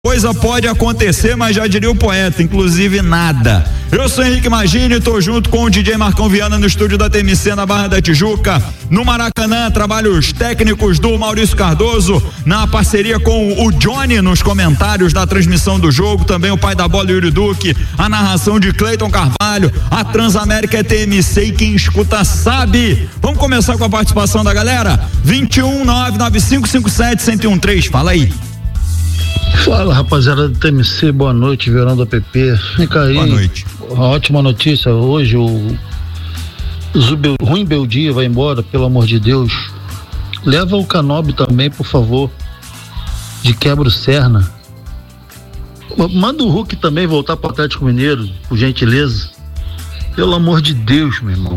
Coisa pode acontecer, mas já diria o poeta, inclusive nada. Eu sou Henrique Magini, tô junto com o DJ Marcão Viana no estúdio da TMC na Barra da Tijuca. No Maracanã, trabalhos técnicos do Maurício Cardoso, na parceria com o Johnny nos comentários da transmissão do jogo, também o pai da bola, Yuri Duque, a narração de Cleiton Carvalho, a Transamérica é TMC e quem escuta sabe. Vamos começar com a participação da galera? 21-99557-1013, fala aí. Fala, rapaziada do TMC, boa noite, Verão da PP. Fica aí. Boa noite. Uma ótima notícia, hoje o Ruim Beldia vai embora, pelo amor de Deus. Leva o Canobi também, por favor, de Quebra-Serna. Manda o Hulk também voltar pro Atlético Mineiro, por gentileza. Pelo amor de Deus, meu irmão.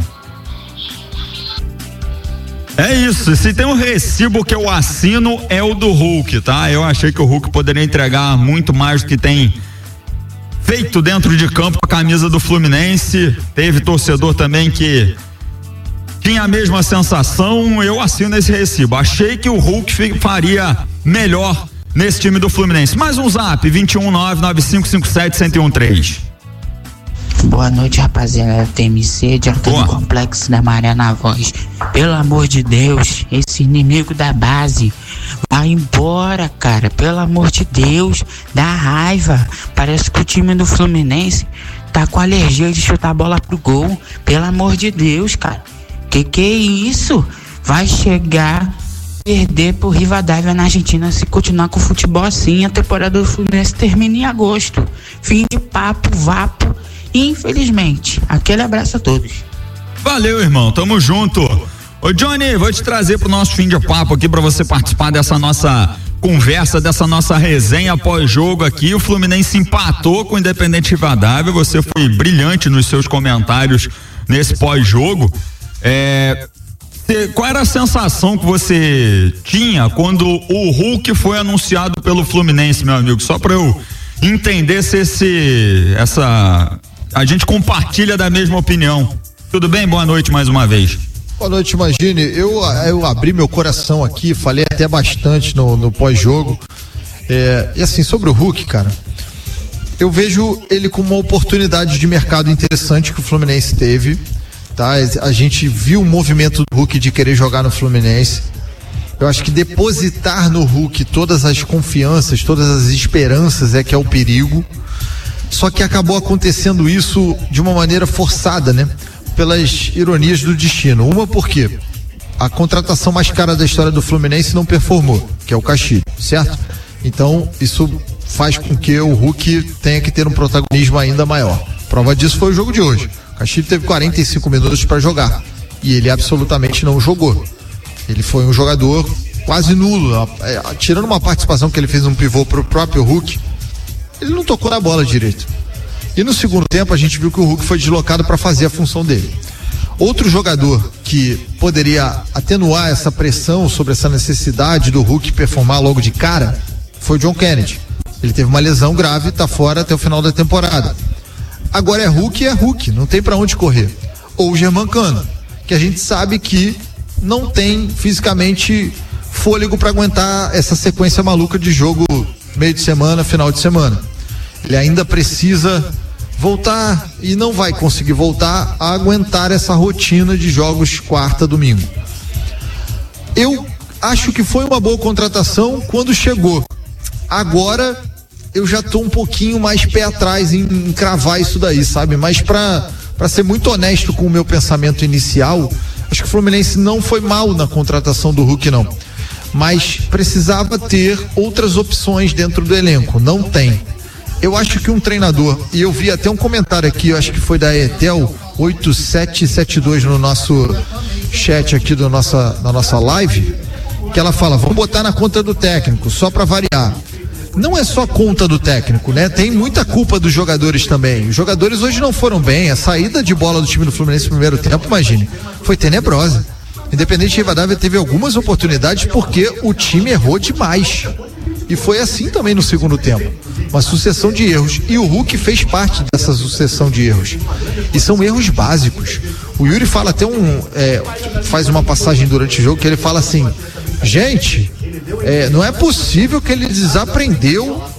É isso, se tem um recibo que eu assino é o do Hulk, tá? Eu achei que o Hulk poderia entregar muito mais do que tem feito dentro de campo com a camisa do Fluminense. Teve torcedor também que tinha a mesma sensação, eu assino esse recibo. Achei que o Hulk faria melhor nesse time do Fluminense. Mais um zap, 21-99557-1013. Boa noite, rapaziada da TMC, direto do Complexo da Maré na Voz. Pelo amor de Deus, esse inimigo da base vai embora, cara. Pelo amor de Deus, dá raiva. Parece que o time do Fluminense tá com alergia de chutar a bola pro gol. Pelo amor de Deus, cara. Que é isso? Vai chegar perder pro Rivadavia na Argentina se continuar com o futebol assim. A temporada do Fluminense termina em agosto. Fim de papo, vapo. Infelizmente, aquele abraço a todos. Valeu, irmão, tamo junto. Ô Johnny, vou te trazer pro nosso fim de papo aqui pra você participar dessa nossa conversa, dessa nossa resenha pós-jogo aqui. O Fluminense empatou com o Independente Rivadavia, você foi brilhante nos seus comentários nesse pós-jogo. Qual era a sensação que você tinha quando o Hulk foi anunciado pelo Fluminense, meu amigo? Só pra eu entender se a gente compartilha da mesma opinião. Tudo bem? Boa noite mais uma vez. Boa noite, Imagine. Eu abri meu coração aqui, falei até bastante no pós-jogo. E assim, sobre o Hulk, cara, eu vejo ele como uma oportunidade de mercado interessante que o Fluminense teve, tá? A gente viu o movimento do Hulk de querer jogar no Fluminense. Eu acho que depositar no Hulk todas as confianças, todas as esperanças é que é o perigo. Só que acabou acontecendo isso de uma maneira forçada, né? Pelas ironias do destino. Uma porque a contratação mais cara da história do Fluminense não performou, que é o Castilho, certo? Então isso faz com que o Hulk tenha que ter um protagonismo ainda maior. Prova disso foi o jogo de hoje. O Castilho teve 45 minutos para jogar e ele absolutamente não jogou. Ele foi um jogador quase nulo, tirando uma participação que ele fez um pivô pro próprio Hulk. Ele não tocou na bola direito. E no segundo tempo a gente viu que o Hulk foi deslocado para fazer a função dele. Outro jogador que poderia atenuar essa pressão sobre essa necessidade do Hulk performar logo de cara foi o John Kennedy. Ele teve uma lesão grave, tá fora até o final da temporada. Agora é Hulk, não tem para onde correr. Ou o Germancano, que a gente sabe que não tem fisicamente fôlego para aguentar essa sequência maluca de jogo meio de semana, final de semana. Ele ainda precisa voltar e não vai conseguir voltar a aguentar essa rotina de jogos quarta, domingo. Eu acho que foi uma boa contratação quando chegou. Agora eu já tô um pouquinho mais pé atrás em cravar isso daí, sabe? Mas pra ser muito honesto com o meu pensamento inicial, acho que o Fluminense não foi mal na contratação do Hulk, não. Mas precisava ter outras opções dentro do elenco. Não tem. Eu acho que um treinador, e eu vi até um comentário aqui, eu acho que foi da Etel 8772 no nosso chat aqui da nossa live, que ela fala, vamos botar na conta do técnico, só para variar. Não é só conta do técnico, né? Tem muita culpa dos jogadores também. Os jogadores hoje não foram bem. A saída de bola do time do Fluminense no primeiro tempo, imagine, foi tenebrosa. Independente Rivadavia teve algumas oportunidades porque o time errou demais. E foi assim também no segundo tempo. Uma sucessão de erros. E o Hulk fez parte dessa sucessão de erros. E são erros básicos. O Yuri fala até faz uma passagem durante o jogo que ele fala assim, gente, não é possível que ele desaprendeu